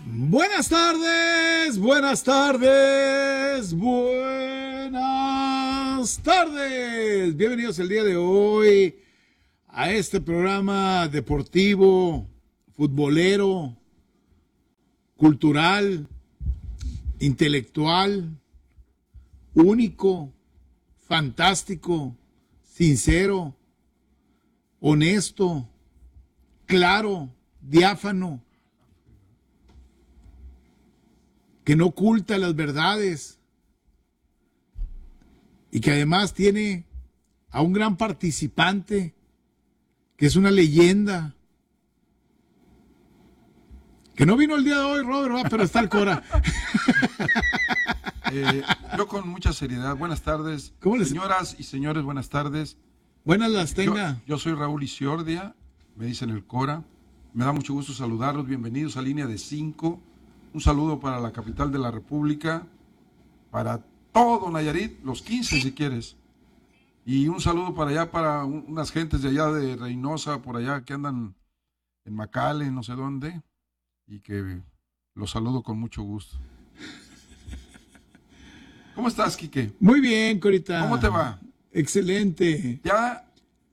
Buenas tardes, buenas tardes, buenas tardes. Bienvenidos el día de hoy a este programa deportivo, futbolero, cultural, intelectual, único, fantástico, sincero, honesto, claro, diáfano, que no oculta las verdades y que además tiene a un gran participante que es una leyenda, que no vino el día de hoy, Robert, ¿verdad? Pero está el Cora. Yo con mucha seriedad, buenas tardes, señoras y señores, buenas tardes. Buenas las tenga. Yo soy Raúl Isiordia, me dicen el Cora, me da mucho gusto saludarlos, bienvenidos a Línea de 5. Un saludo para la capital de la República, para todo Nayarit, los 15 si quieres. Y un saludo para allá, para unas gentes de allá de Reynosa, por allá que andan en McAllen, no sé dónde, y que los saludo con mucho gusto. ¿Cómo estás, Quique? Muy bien, Corita. ¿Cómo te va? Excelente. Ya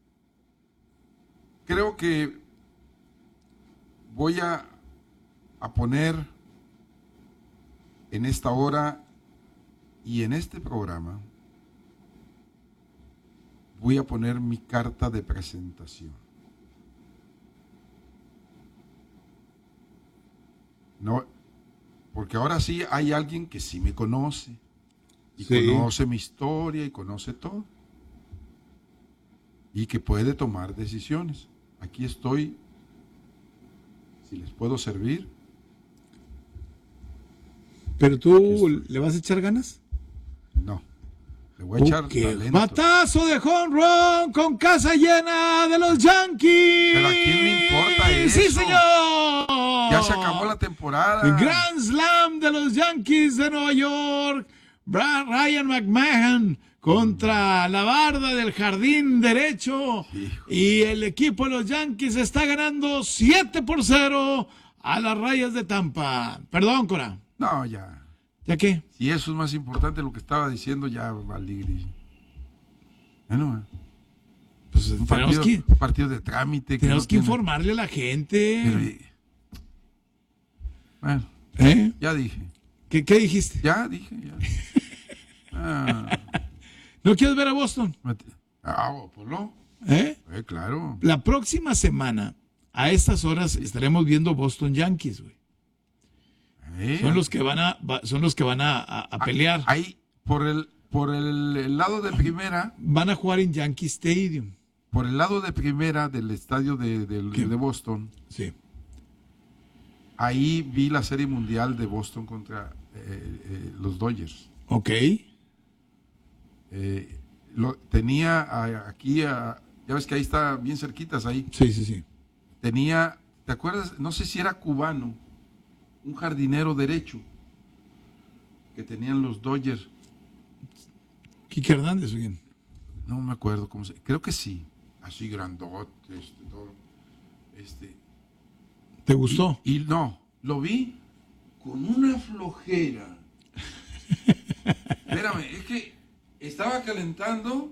creo que voy a poner en esta hora y en este programa, voy a poner mi carta de presentación. No, porque ahora sí hay alguien que sí me conoce, y conoce mi historia, y conoce todo, y que puede tomar decisiones. Aquí estoy, si les puedo servir. ¿Pero tú le vas a echar ganas? No, le voy a echar talento. Batazo de home run con casa llena de los Yankees. Pero ¿a quién le importa eso? ¡Sí, señor! Ya se acabó la temporada. El Grand Slam de los Yankees de Nueva York. Ryan McMahon contra la barda del jardín derecho. Hijo. Y el equipo de los Yankees está ganando 7-0 a las Rayas de Tampa. Perdón, Cora. No, ya. ¿Ya qué? Si eso es más importante lo que estaba diciendo, ya valir. Bueno, pues un partido de trámite. Tenemos que informarle a la gente. Pero, bueno, ya dije. ¿Qué dijiste? Ya dije, ya. ¿No quieres ver a Boston? Pues no. Claro. La próxima semana, a estas horas, estaremos viendo Boston Yankees, güey. Son los que van a pelear. Ahí, por el lado de primera. Van a jugar en Yankee Stadium. Por el lado de primera del estadio de Boston. Sí. Ahí vi la Serie Mundial de Boston contra los Dodgers. Ok. Tenía aquí, ya ves que ahí está bien cerquitas ahí. Sí. Tenía, ¿te acuerdas? No sé si era cubano, un jardinero derecho que tenían los Dodgers. ¿Quique Hernández o quién? No me acuerdo cómo se, creo que sí, así grandote, todo. ¿Te gustó? Y no, lo vi con una flojera. Espérame, es que estaba calentando.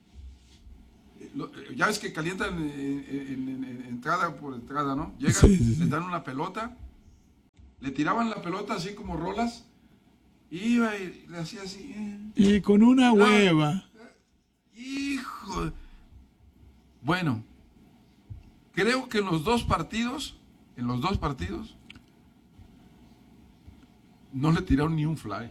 Ya ves que calientan en entrada por entrada, ¿no? Llegan, les dan una pelota, le tiraban la pelota así como rolas, iba y le hacía así. Y con una hueva. Hijo. Bueno, creo que en los dos partidos, no le tiraron ni un fly.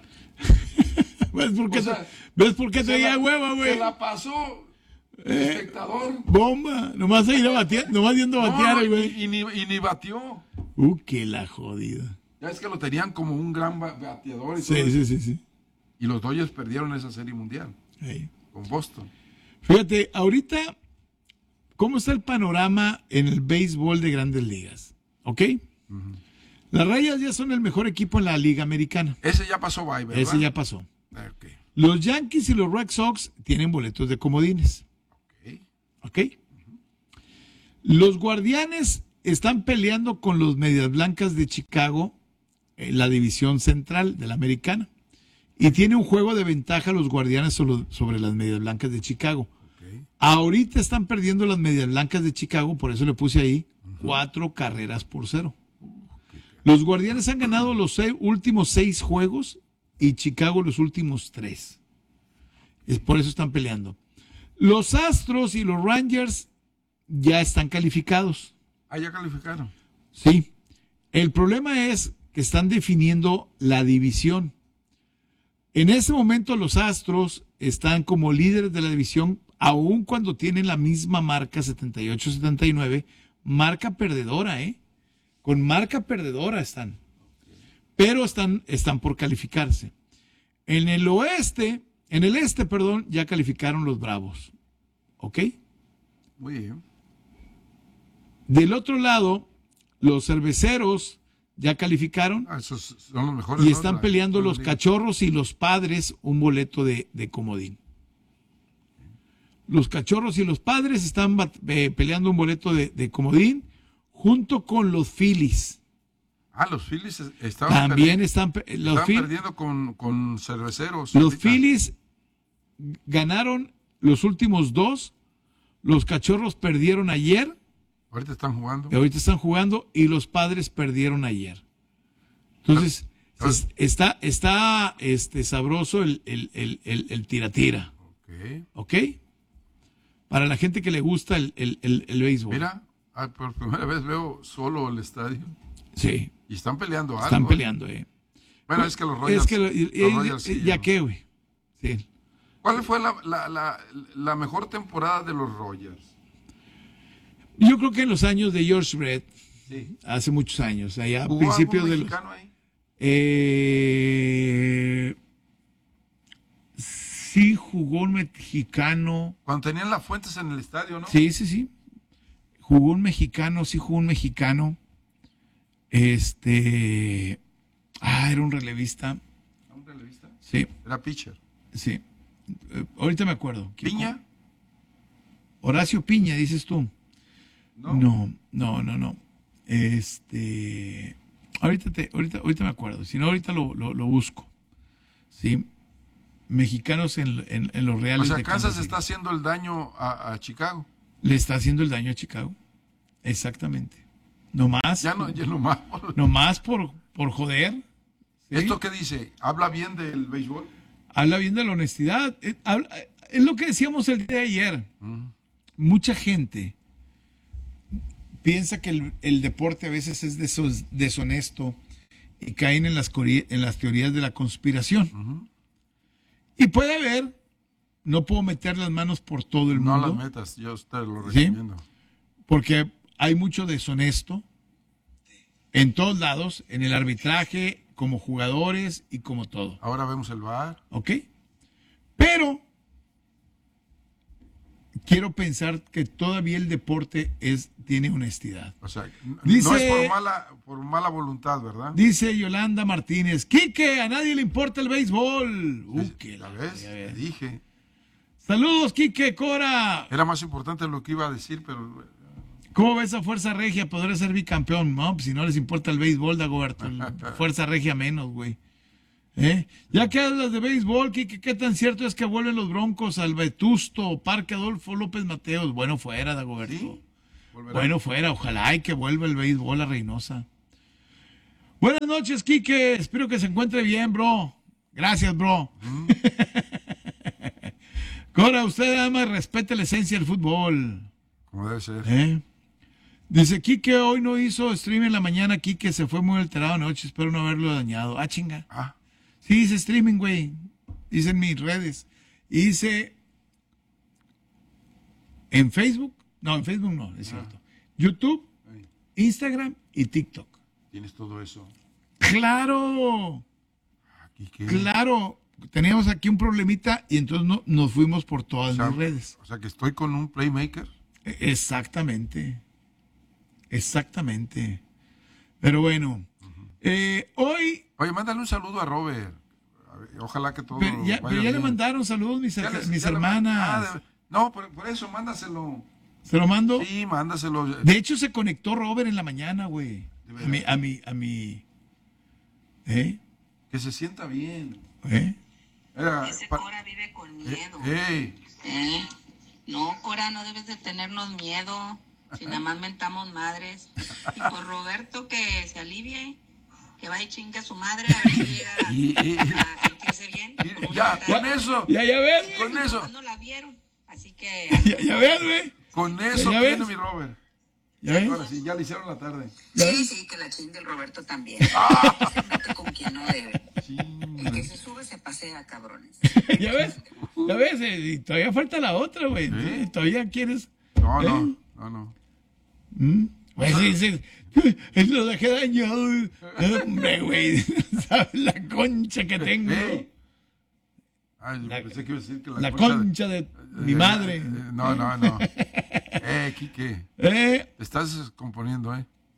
¿Ves por qué traía hueva, güey? Se la pasó espectador. Bomba. Nomás yendo a batear, güey. Y ni batió. Que la jodida. Ya es que lo tenían como un gran bateador. Sí. Y los Dodgers perdieron esa Serie Mundial. Con Boston. Fíjate, ahorita, ¿cómo está el panorama en el béisbol de Grandes Ligas? ¿Ok? Uh-huh. Las Rayas ya son el mejor equipo en la Liga Americana. Ese ya pasó, ¿verdad? Ese ya pasó. Okay. Los Yankees y los Red Sox tienen boletos de comodines. ¿Ok? Uh-huh. Los Guardianes están peleando con los Medias Blancas de Chicago la división central de la americana. Y tiene un juego de ventaja los Guardianes sobre las Medias Blancas de Chicago. Ok. Ahorita están perdiendo las Medias Blancas de Chicago, por eso le puse ahí 4-0. Los Guardianes han ganado los últimos 6 juegos y Chicago los últimos 3. Es por eso están peleando. Los Astros y los Rangers ya están calificados. Ah, ya calificaron. Sí. El problema es que están definiendo la división. En ese momento los Astros están como líderes de la división, aun cuando tienen la misma marca 78-79, marca perdedora, con marca perdedora están. Pero están por calificarse. En el este, ya calificaron los Bravos. ¿Ok? Muy bien. Del otro lado, los Cerveceros ya calificaron. Esos son los mejores. Y ¿no? están peleando los Cachorros y los Padres un boleto de comodín. Los Cachorros y los Padres están peleando un boleto de comodín junto con los Phillies. Los Phillies También estaban estaban perdiendo con Cerveceros. Los ahorita. Phillies ganaron los últimos 2. Los Cachorros perdieron ayer. Ahorita están jugando. Y ahorita están jugando y los Padres perdieron ayer. Entonces, está sabroso el tira-tira. ¿Ok? Para la gente que le gusta el béisbol. Mira, por primera vez veo solo el estadio. Sí. Y están peleando algo. Están peleando, Bueno, es que los Royals. Ya qué, güey. Sí. ¿Cuál fue la mejor temporada de los Royals? Yo creo que en los años de George Brett, Sí. hace muchos años, allá a ¿Jugó principios algún de los. mexicano ahí? Sí, jugó un mexicano. Cuando tenían las fuentes en el estadio, ¿no? Sí. Jugó un mexicano, sí jugó un mexicano. Era un relevista. ¿Un relevista? Sí, Era pitcher. sí. Ahorita me acuerdo. ¿Piña? Horacio Piña, dices tú. No. No. Ahorita me acuerdo. Si no, ahorita lo busco. Sí. Mexicanos en los Reales. O sea, de Kansas City. está haciendo el daño a Chicago. Le está haciendo el daño a Chicago. Exactamente. No más. Ya no más. No más por joder. ¿Sí? ¿Esto qué dice? ¿Habla bien del béisbol? Habla bien de la honestidad. Es lo que decíamos el día de ayer. Mucha gente piensa que el deporte a veces es deshonesto y caen en las teorías de la conspiración. Y puede haber, no puedo meter las manos por todo el mundo. No las metas, yo te lo recomiendo. Porque hay mucho deshonesto en todos lados, en el arbitraje, como jugadores y como todo. Ahora vemos el VAR. ¿Ok? Pero quiero pensar que todavía el deporte tiene honestidad. O sea, Dice- no es por mala voluntad, ¿verdad? Dice Yolanda Martínez, Quique, a nadie le importa el béisbol. Que ¿La la ves? ya Te ves. dije. Saludos, Quique, Cora. Era más importante lo que iba a decir, pero ¿Cómo ves a Fuerza Regia? ¿Podría ser bicampeón? No, pues si no les importa el béisbol, Dagoberto. Fuerza Regia menos, güey. Ya que hablas de béisbol, ¿qué tan cierto es que vuelven los Broncos al Vetusto Parque Adolfo López Mateos? Bueno, fuera, Dagoberto. sí. Volverá. Bueno, fuera. Ojalá y que vuelva el béisbol a Reynosa. Buenas noches, Quique. Espero que se encuentre bien, bro. Gracias, bro. Cora, usted ama y respete la esencia del fútbol. Como debe ser. Dice, Quique hoy no hizo stream en la mañana, Quique se fue muy alterado anoche, espero no haberlo dañado. Ah, chinga. Ah, Sí, hice streaming, güey. Hice en mis redes. Hice en Facebook. No, en Facebook no, es cierto. YouTube, ahí. Instagram y TikTok. Tienes todo eso. ¡Claro! Aquí qué. ¡Claro! Teníamos aquí un problemita y entonces nos fuimos por todas mis redes. O sea, que estoy con un playmaker. Exactamente. Pero bueno, hoy... Oye, mándale un saludo a Robert. A ver, ojalá que todo Pero ya vaya le bien. mandaron saludos mis Ya le hermanas. no, por eso, mándaselo. ¿Se lo mando? Sí, mándaselo. De hecho, se conectó Robert en la mañana, güey. ¿De veras? A mi ¿Eh? Que se sienta bien. ¿Eh? Ese Cora vive con miedo. No, Cora, no debes de tenernos miedo. Si nada más mentamos madres. Y por Roberto que se alivie, que vaya y chingue a su madre a ver si llega a sentirse bien. Ya, con eso. Ya ves. Con eso. No la vieron. Así que. Ya ves, güey. Con eso ¿Ya tiene ves? mi Robert. ¿Ya ves? Ahora sí, ya le hicieron la tarde. Sí, que la chingue el Roberto también. Se mete con quien no debe. Sí, El que se sube se pasea, cabrones. ¿Ya ves? ¿Ya ves? Y todavía falta la otra, güey. ¿Sí? ¿Todavía quieres? No. Pues sí, lo dejé dañado. Hombre, güey. ¿Sabes la concha que tengo? Ay, pensé que iba a decir que La concha de mi madre. No. Quique. ¿Eh? Te estás descomponiendo,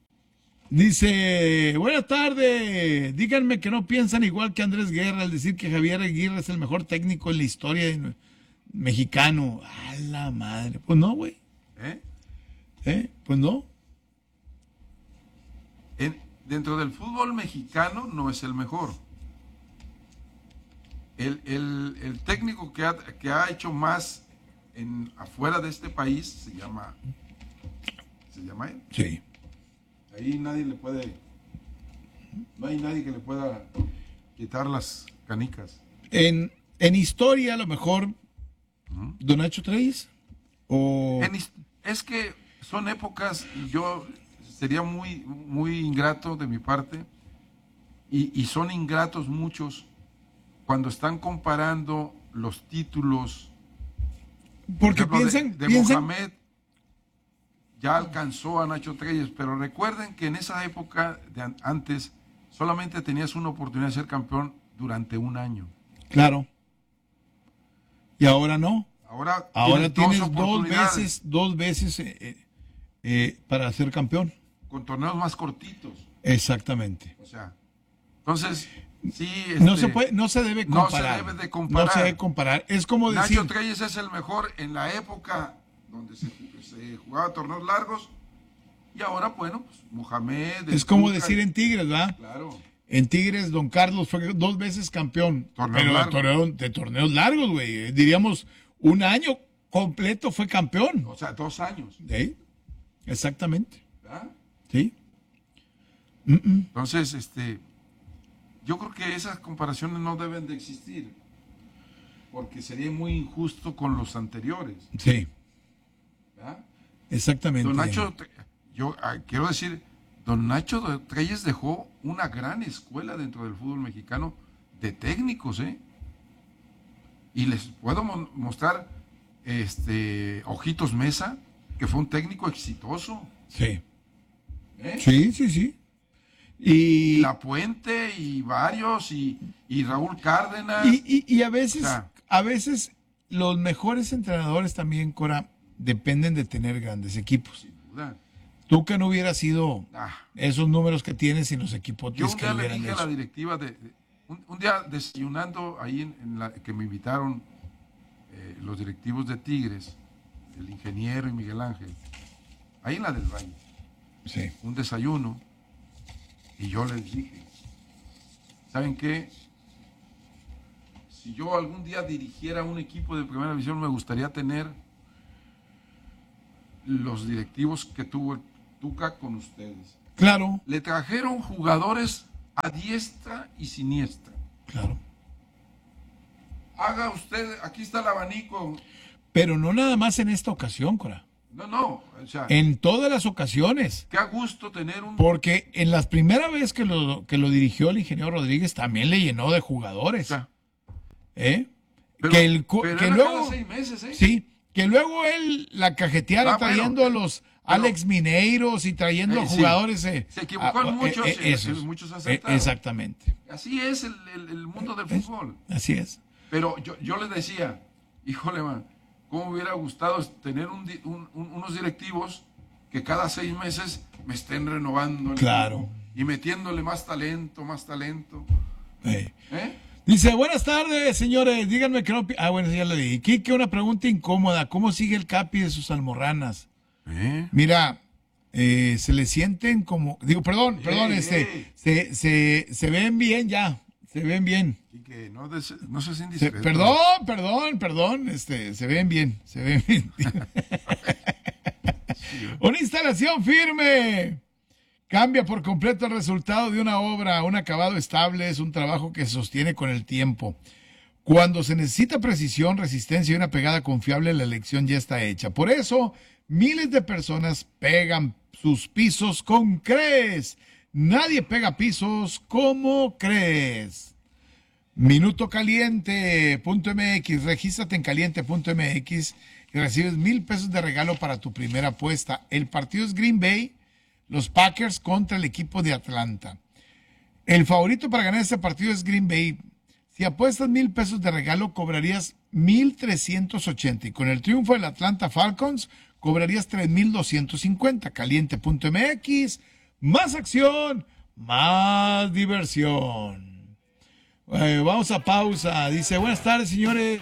Dice, buenas tardes, díganme que no piensan igual que Andrés Guerra al decir que Javier Aguirre es el mejor técnico en la historia mexicano. A la madre. Pues no, güey. Pues no. Dentro del fútbol mexicano no es el mejor. El técnico que ha hecho más afuera de este país se llama él. Sí. Ahí no hay nadie que le pueda quitar las canicas. En historia, a lo mejor, Don Nacho Treyes. Es que son épocas y yo sería muy, muy ingrato de mi parte y son ingratos muchos cuando están comparando los títulos. Porque por ejemplo, piensan, de Mohamed ya alcanzó a Nacho Treyes, pero recuerden que en esa época de antes solamente tenías una oportunidad de ser campeón durante un año. Claro. Y ahora no. Ahora tienes oportunidades dos veces para ser campeón. con torneos más cortitos. Exactamente. O sea, entonces sí, no se debe comparar. No se debe de comparar. No se debe comparar. Es como decir. Nacho Treyes es el mejor en la época donde se jugaba torneos largos y ahora, bueno, pues Mohamed. Es como decir en Tigres, ¿verdad? Claro. En Tigres, Don Carlos fue 2 veces campeón. De torneos largos, güey. Diríamos, un año completo fue campeón. O sea, 2 años. ¿Sí? Exactamente. ¿Verdad? Sí. Entonces, yo creo que esas comparaciones no deben de existir, porque sería muy injusto con los anteriores. Sí. ¿Verdad? Exactamente. Don Nacho, quiero decir, Don Nacho Treyes dejó una gran escuela dentro del fútbol mexicano de técnicos, Y les puedo mostrar Ojitos Mesa, que fue un técnico exitoso. Sí. Sí. Y La Puente y varios, y Raúl Cárdenas. Y a veces los mejores entrenadores también, Cora, dependen de tener grandes equipos. Sin duda. Tú que no hubieras sido esos números que tienes sin los equipos Yo un que día le hubieran dije a hecho. la directiva, un día desayunando ahí que me invitaron los directivos de Tigres, el ingeniero y Miguel Ángel, ahí en la del Valle, Sí. un desayuno, y yo les dije, ¿saben qué? Si yo algún día dirigiera un equipo de primera división, me gustaría tener los directivos que tuvo el Tuca con ustedes. Claro. Le trajeron jugadores a diestra y siniestra. Claro. Haga usted, aquí está el abanico. Pero no nada más en esta ocasión, Cora. No, o sea, En todas las ocasiones. qué a gusto tener un... Porque en la primera vez que lo dirigió el ingeniero Rodríguez también le llenó de jugadores. O sea, ¿Eh? pero que era luego, cada 6 meses, ¿eh? sí, que luego él la cajeteara trayendo bueno, a los Alex Mineiros y trayendo a sí. jugadores. Se equivocó en muchos, esos. muchos acertaron. Exactamente. Así es el mundo del fútbol. Así es. Pero yo les decía, híjole, man, ¿cómo me hubiera gustado tener unos directivos que cada 6 meses me estén renovando el Claro. equipo y metiéndole más talento? ¿Eh? Dice, buenas tardes, señores. Díganme que no... bueno, ya le di. Quique, una pregunta incómoda. ¿Cómo sigue el Capi de sus almorranas? Mira, Se le sienten como, perdón, se ven bien ya, se ven bien. Y que no seas indiscreto. Perdón, se ven bien, se ven bien. Una instalación firme cambia por completo el resultado de una obra. Un acabado estable es un trabajo que se sostiene con el tiempo. Cuando se necesita precisión, resistencia y una pegada confiable, la elección ya está hecha. Por eso, miles de personas pegan sus pisos con CRES. Nadie pega pisos como CRES. Minutocaliente.mx. Regístrate en caliente.mx y recibes $1,000 de regalo para tu primera apuesta. El partido es Green Bay, los Packers contra el equipo de Atlanta. El favorito para ganar este partido es Green Bay. Si apuestas $1,000 de regalo, cobrarías 1,380. Y con el triunfo del Atlanta Falcons, cobrarías 3,250. Caliente.mx. Más acción, más diversión. Vamos a pausa. Dice, buenas tardes, señores.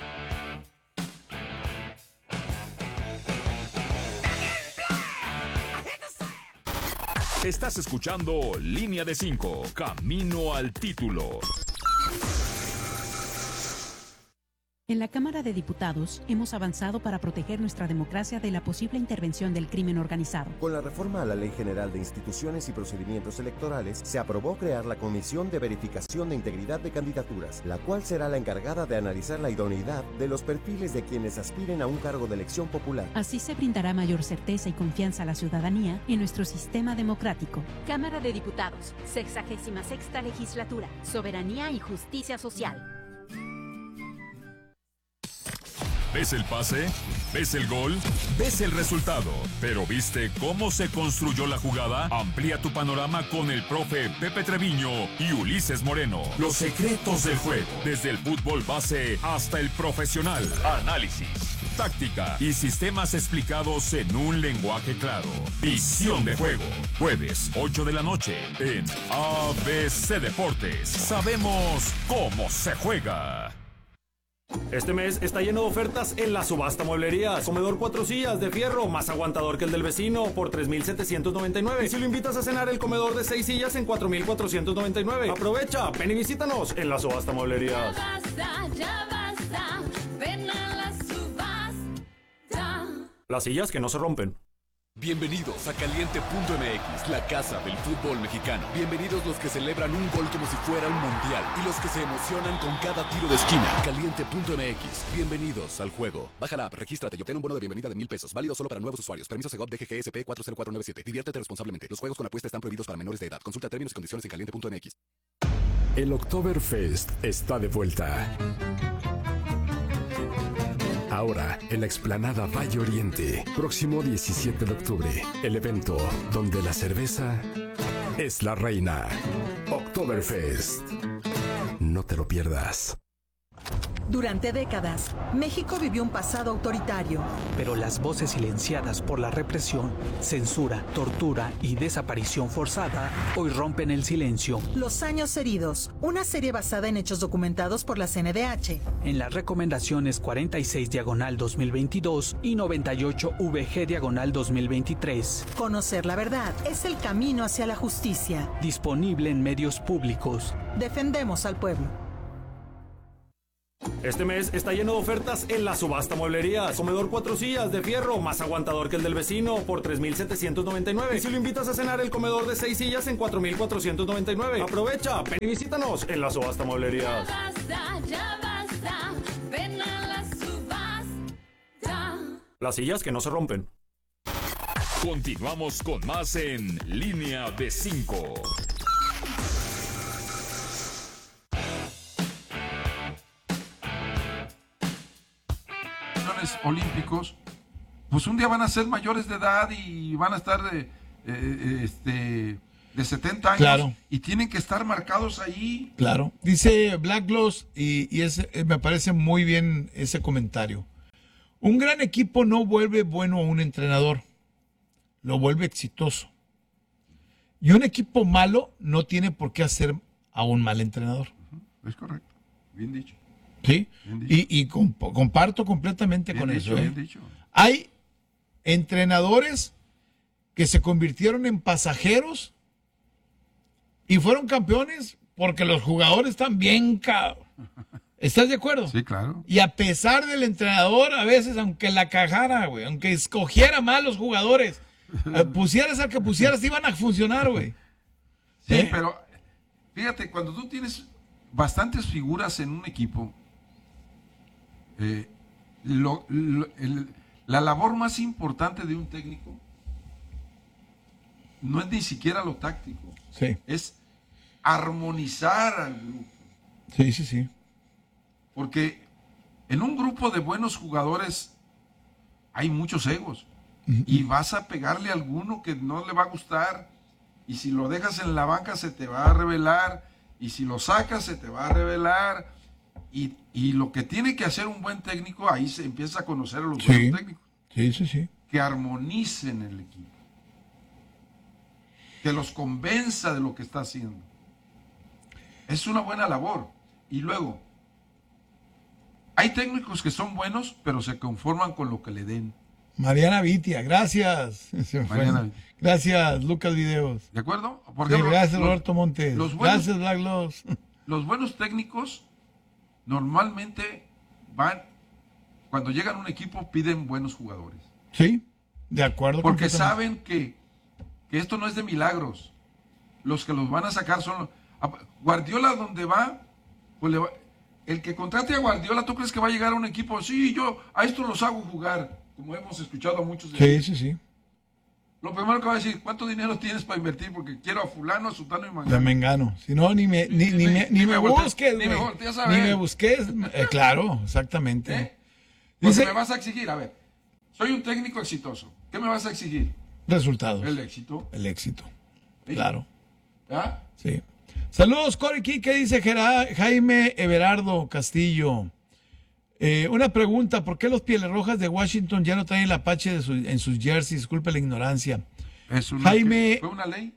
Estás escuchando Línea de 5, Camino al Título. En la Cámara de Diputados hemos avanzado para proteger nuestra democracia de la posible intervención del crimen organizado. Con la reforma a la Ley General de Instituciones y Procedimientos Electorales, se aprobó crear la Comisión de Verificación de Integridad de Candidaturas, la cual será la encargada de analizar la idoneidad de los perfiles de quienes aspiren a un cargo de elección popular. Así se brindará mayor certeza y confianza a la ciudadanía en nuestro sistema democrático. Cámara de Diputados, 66ª Legislatura, Soberanía y Justicia Social. ¿Ves el pase? ¿Ves el gol? ¿Ves el resultado? ¿Pero viste cómo se construyó la jugada? Amplía tu panorama con el profe Pepe Treviño y Ulises Moreno. Los secretos del juego, desde el fútbol base hasta el profesional. Análisis, táctica y sistemas explicados en un lenguaje claro. Visión de juego. Jueves, 8 de la noche en ABC Deportes. Sabemos cómo se juega. Este mes está lleno de ofertas en la subasta Mueblerías. Comedor 4 sillas de fierro, más aguantador que el del vecino, por $3,799. Y si lo invitas a cenar, el comedor de 6 sillas en $4,499. Aprovecha, ven y visítanos en la subasta Mueblerías. Ya basta, ven a la subasta. Las sillas que no se rompen. Bienvenidos a Caliente.mx, la casa del fútbol mexicano. Bienvenidos los que celebran un gol como si fuera un mundial y los que se emocionan con cada tiro de esquina. Caliente.mx, bienvenidos al juego. Baja la app, regístrate y obtén un bono de bienvenida de $1,000. Válido solo para nuevos usuarios. Permiso Segov DGGSP 40497. Diviértete responsablemente. Los juegos con apuesta están prohibidos para menores de edad. Consulta términos y condiciones en Caliente.mx. El Oktoberfest está de vuelta. Ahora, en la explanada Valle Oriente, próximo 17 de octubre, el evento donde la cerveza es la reina. Oktoberfest. No te lo pierdas. Durante décadas, México vivió un pasado autoritario. Pero las voces silenciadas por la represión, censura, tortura y desaparición forzada hoy rompen el silencio. Los años heridos, una serie basada en hechos documentados por la CNDH. En las recomendaciones 46/2022 y 98-VG/2023. Conocer la verdad es el camino hacia la justicia. Disponible en medios públicos. Defendemos al pueblo. Este mes está lleno de ofertas en la subasta Mueblerías. Comedor 4 sillas de fierro, más aguantador que el del vecino, por $3,799. Y si lo invitas a cenar, el comedor de 6 sillas en $4,499. Aprovecha, ven y visítanos en la subasta Mueblerías. Ya basta, ven a la subasta. Las sillas que no se rompen. Continuamos con más en Línea de 5. Olímpicos, pues un día van a ser mayores de edad y van a estar de 70 años, claro, y tienen que estar marcados ahí. Claro, dice Black Gloss, y me parece muy bien ese comentario. Un gran equipo no vuelve bueno a un entrenador, lo vuelve exitoso. Y un equipo malo no tiene por qué hacer a un mal entrenador. Es correcto, bien dicho. Sí, y comparto completamente bien con dicho, eso. Bien dicho. Hay entrenadores que se convirtieron en pasajeros y fueron campeones porque los jugadores también, cabrón. ¿Estás de acuerdo? Sí, claro. Y a pesar del entrenador, a veces, aunque la cagara, güey, aunque escogiera mal los jugadores, pusieras al que pusieras, iban a funcionar, güey. Sí, pero fíjate, cuando tú tienes bastantes figuras en un equipo, la labor más importante de un técnico no es ni siquiera lo táctico, es armonizar al grupo. Sí, sí, sí. Porque en un grupo de buenos jugadores hay muchos egos y vas a pegarle a alguno que no le va a gustar, y si lo dejas en la banca se te va a revelar, y si lo sacas se te va a revelar, y lo que tiene que hacer un buen técnico, ahí se empieza a conocer a los buenos técnicos. Sí, sí, sí. Que armonicen el equipo, que los convenza de lo que está haciendo. Es una buena labor. Y luego, hay técnicos que son buenos, pero se conforman con lo que le den. Mariana Vitia, gracias. Mariana. Gracias, Lucas Videos. ¿De acuerdo? Por Sí, ejemplo, gracias, Roberto Montes. Gracias, Black Loves. Los buenos técnicos normalmente cuando llegan a un equipo, piden buenos jugadores. Sí, de acuerdo. Porque saben que esto no es de milagros. Los que los van a sacar son... Guardiola, donde va, pues el que contrate a Guardiola, ¿tú crees que va a llegar a un equipo? Sí, yo a estos los hago jugar, como hemos escuchado a muchos de ellos. Sí, sí, sí. Lo primero que va a decir, ¿cuánto dinero tienes para invertir? Porque quiero a fulano, a sutano y mangano. De Mengano. Si no, ni me busques. Ni me volteas a ver. Ni me busques. Claro, exactamente. Porque me vas a exigir, a ver, soy un técnico exitoso. ¿Qué me vas a exigir? Resultados. El éxito. El éxito. ¿Sí? Claro. ¿Ah? Sí. Saludos, Corey Key. ¿Qué dice Jaime Everardo Castillo? Una pregunta, ¿por qué los Pieles Rojas de Washington ya no traen el Apache en sus jerseys? Disculpe la ignorancia. Jaime, ¿fue una ley?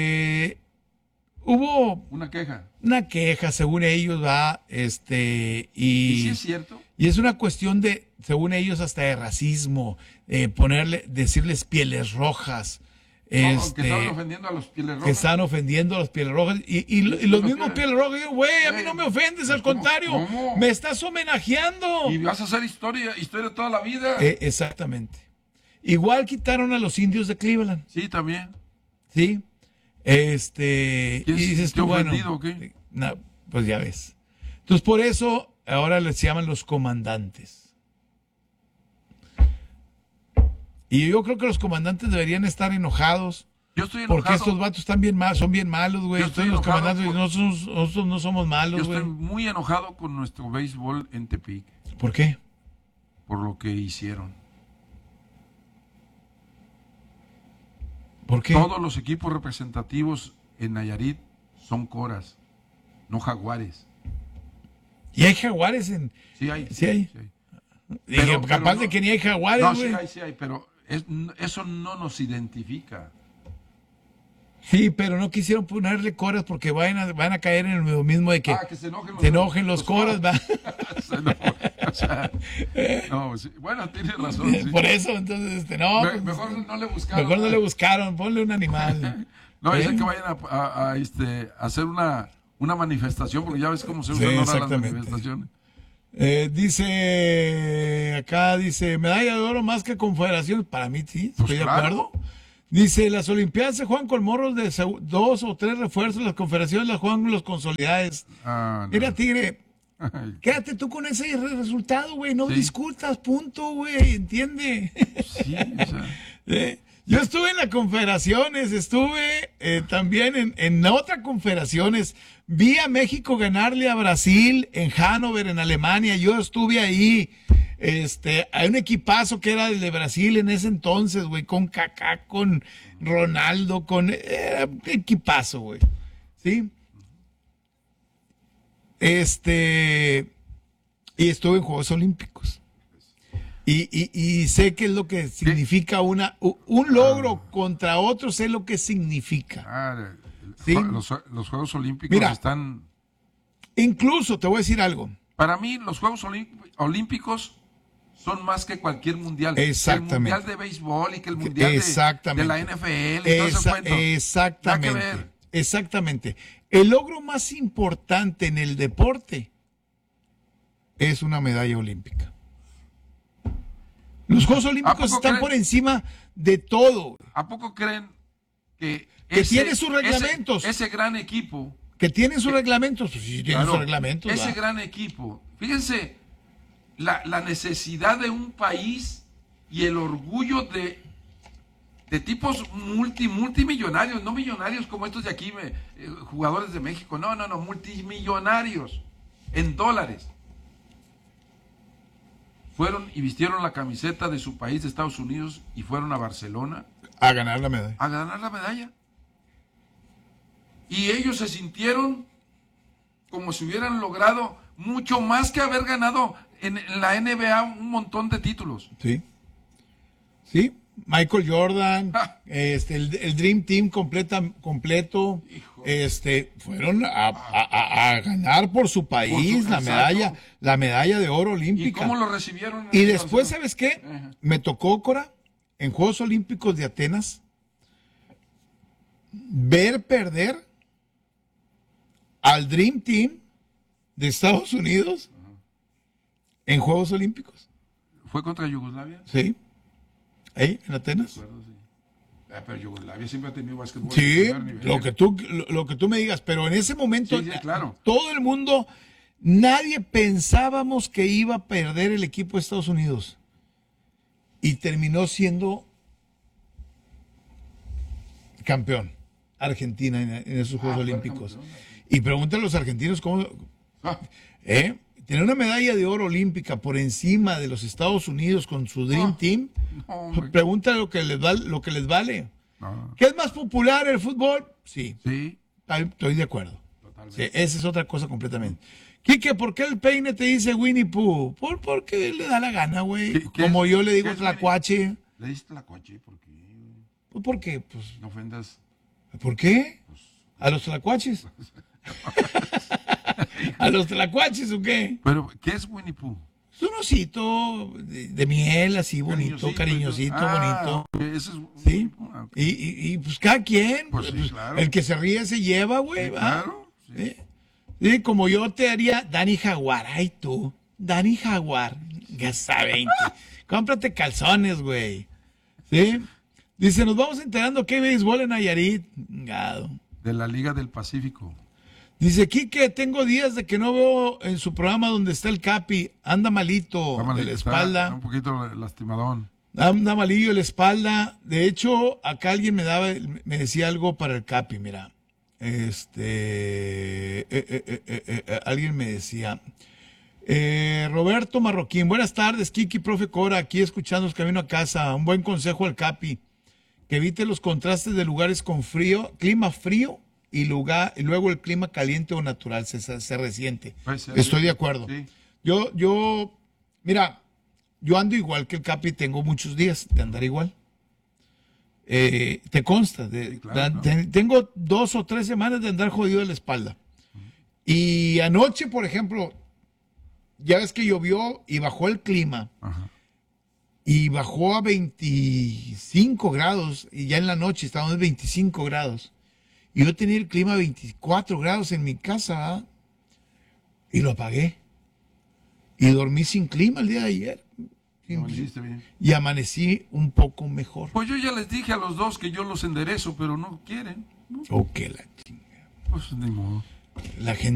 Hubo una queja. Una queja, según ellos, va, ¿Y sí es cierto? Y es una cuestión de, según ellos, hasta de racismo, decirles Pieles Rojas. Que estaban ofendiendo a los Pieles Rojas. Que están ofendiendo a los Pieles Rojas. Y los mismos Pieles Rojas dicen, güey, a mí no me ofendes, al contrario, ¿cómo? Me estás homenajeando. Y vas a hacer historia toda la vida. Exactamente. Igual quitaron a los indios de Cleveland. Sí, también. Sí. Y dices tú, bueno, ofendido, o qué? Pues ya ves. Entonces, por eso, ahora les llaman los comandantes. Y yo creo que los comandantes deberían estar enojados. Yo estoy enojado. Porque estos vatos son bien malos, güey. Los comandantes nosotros no somos malos, güey. Yo estoy muy enojado con nuestro béisbol en Tepic. ¿Por qué? Por lo que hicieron. ¿Por qué? Todos los equipos representativos en Nayarit son coras, no jaguares. ¿Y hay jaguares en...? Sí hay. Sí hay. Dije, capaz de que ni hay jaguares, güey. No, sí hay, pero eso no nos identifica. Sí, pero no quisieron ponerle coras porque van a caer en lo mismo de que, que se enojen los coras, va. Bueno, tienes razón. Sí. Por eso, entonces, no. Mejor no le buscaron. Mejor no le buscaron, ponle un animal. No, dicen que vayan a hacer una manifestación, porque ya ves cómo se usan ahora las manifestaciones. Dice, medalla de oro más que confederación. Para mí sí, estoy de acuerdo. Dice, las Olimpiadas se juegan con morros de 2 o 3 refuerzos, las confederaciones las juegan con los consolidados. No. Mira, Tigre, quédate tú con ese resultado, güey, no discutas, punto, güey, entiende. Sí, o sea. Yo estuve en las confederaciones, estuve también en otras confederaciones, vi a México ganarle a Brasil en Hannover, en Alemania, yo estuve ahí. Hay un equipazo que era el de Brasil en ese entonces, güey, con Kaká, con Ronaldo, equipazo, güey. ¿Sí? Y estuve en Juegos Olímpicos. Y sé qué es lo que significa un logro contra otro, sé lo que significa. ¿Sí? Los Juegos Olímpicos están... Incluso, te voy a decir algo. Para mí, los Juegos Olímpicos son más que cualquier mundial. Exactamente. El mundial de béisbol y que el mundial de la NFL. Exactamente. Exactamente. El logro más importante en el deporte es una medalla olímpica. Los Juegos Olímpicos están por encima de todo. ¿A poco creen que tiene sus reglamentos? Ese gran equipo. Que tiene sus reglamentos. Pues sí, tiene sus reglamentos. Ese gran equipo. Fíjense, la necesidad de un país y el orgullo de tipos multimillonarios, no millonarios como estos de aquí, jugadores de México, no, multimillonarios en dólares. Fueron y vistieron la camiseta de su país, de Estados Unidos, y fueron a Barcelona a ganar la medalla. A ganar la medalla. Y ellos se sintieron como si hubieran logrado mucho más que haber ganado en la NBA un montón de títulos. Sí. Sí. Michael Jordan, el Dream Team completo, fueron a ganar por su país la medalla de oro olímpica. ¿Y cómo lo recibieron? Y después, ¿sabes qué? Me tocó, Cora, en Juegos Olímpicos de Atenas, ver perder al Dream Team de Estados Unidos en Juegos Olímpicos. ¿Fue contra Yugoslavia? Sí. ¿En Atenas? Pero Yugoslavia siempre ha tenido básquetbol. Sí, lo que tú me digas, pero en ese momento claro. Todo el mundo, nadie pensábamos que iba a perder el equipo de Estados Unidos. Y terminó siendo campeón Argentina en esos Juegos Olímpicos. Y pregúntale a los argentinos cómo... Tener una medalla de oro olímpica por encima de los Estados Unidos con su Dream Team, pregúntale lo que les vale. ¿Qué es más popular, el fútbol? Sí. Estoy de acuerdo. Sí, esa es otra cosa completamente. Quique, ¿por qué el peine te dice Winnie Pooh? Porque le da la gana, güey. Como yo le digo tlacuache. ¿Le dices tlacuache? ¿Por qué? Pues porque, pues... No ofendas. ¿Por qué? ¿A los tlacuaches? ¿A los tlacuaches o qué? ¿Pero qué es Winnie Pooh? Es un osito de miel, así bonito, cariñosito, bonito. Ese es sí. Y pues cada quien, pues claro. El que se ríe se lleva, güey. Sí, claro. Sí. Sí, como yo te haría Dani Jaguar. Ay, tú, Dani Jaguar. Gasta 20. Cómprate calzones, güey. ¿Sí? Dice, nos vamos enterando que hay béisbol en Nayarit. Gado. De la Liga del Pacífico. Dice, Quique, tengo días de que no veo en su programa donde está el Capi. Anda malito de la espalda. Está un poquito lastimadón. Anda malillo de la espalda. De hecho, acá alguien me decía algo para el Capi, mira. Alguien me decía. Roberto Marroquín, buenas tardes, Kiki, profe Cora, aquí escuchándonos camino a casa. Un buen consejo al Capi. Que evite los contrastes de lugares con clima frío. Y luego el clima caliente o natural se resiente. Estoy de acuerdo. Sí. Mira, yo ando igual que el Capi, tengo muchos días de andar igual. Te consta. Claro, tengo 2 o 3 semanas de andar jodido de la espalda. Y anoche, por ejemplo, ya ves que llovió y bajó el clima. Ajá. Y bajó a 25 grados. Y ya en la noche estábamos a 25 grados. Y yo tenía el clima a 24 grados en mi casa, ¿verdad? Y lo apagué. Y dormí sin clima el día de ayer. Bien. Y amanecí un poco mejor. Pues yo ya les dije a los dos que yo los enderezo, pero no quieren. ¿No? Oh, que la chinga. Pues ni modo. La gente